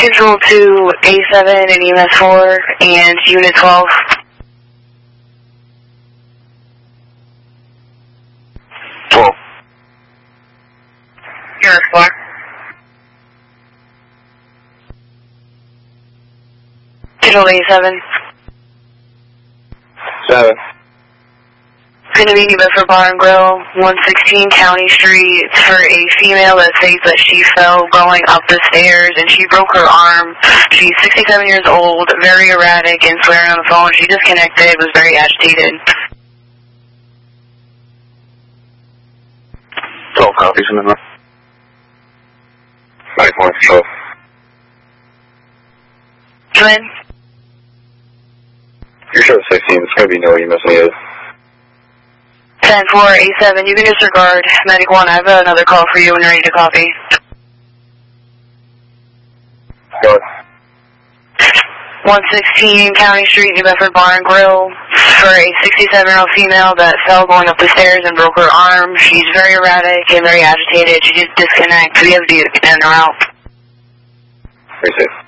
Control 2, A7 and EMS 4 and Unit 12. Unit 4. Control A7. 7. Going to be New Bedford Bar and Grill, 116 County Street, for a female that states that she fell going up the stairs and she broke her arm. She's 67 years old, very erratic and swearing on the phone. She disconnected, was very agitated. 12 copies in the room. 9-1 control. Come in. You're sure 16, it's going to be no EMS needed. 10-4, A7, you can disregard. Medic 1, I have another call for you when you're ready to copy. Go ahead. 116 County Street, New Bedford Bar and Grill, for a 67-year-old female that fell going up the stairs and broke her arm. She's very erratic and very agitated. She just disconnects. We have to get in or out. Very safe.